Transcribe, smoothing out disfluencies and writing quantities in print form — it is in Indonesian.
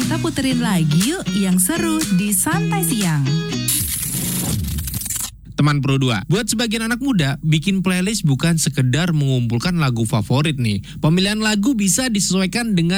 Kita puterin lagi yuk yang seru di Santai Siang. Teman Pro 2, buat sebagian anak muda, bikin playlist bukan sekedar mengumpulkan lagu favorit nih. Pemilihan lagu bisa disesuaikan dengan